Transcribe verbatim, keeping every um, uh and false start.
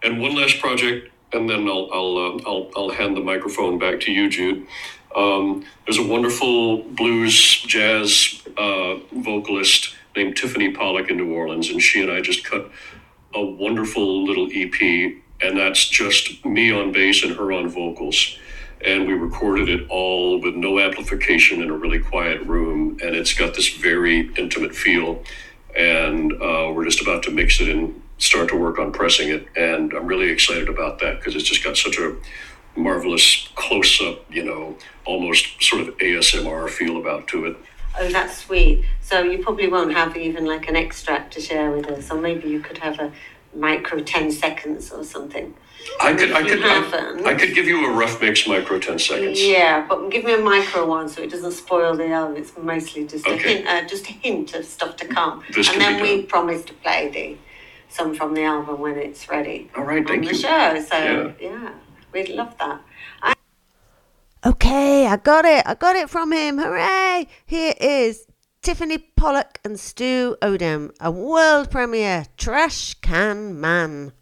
And one last project, and then I'll I'll uh, I'll, I'll hand the microphone back to you, Jude. Um, there's a wonderful blues jazz uh, vocalist named Tiffany Pollock in New Orleans, and she and I just cut a wonderful little E P, and that's just me on bass and her on vocals. And we recorded it all with no amplification in a really quiet room, and it's got this very intimate feel. And uh, we're just about to mix it and start to work on pressing it, and I'm really excited about that because it's just got such a marvelous close-up, you know, almost sort of A S M R feel about to it. Oh, that's sweet. So you probably won't have even like an extract to share with us, or maybe you could have a micro ten seconds or something. I could, I could, I, I could give you a rough mix micro ten seconds. Yeah, but give me a micro one so it doesn't spoil the album. It's mostly just okay. a hint, uh, just a hint of stuff to come. This and then we promise to play the some from the album when it's ready. All right, thank on you. the show. So yeah. yeah, we'd love that. I- okay, I got it. I got it from him. Hooray! Here is Tiffany Pollock and Stu Odom, a world premiere, Trash Can Man.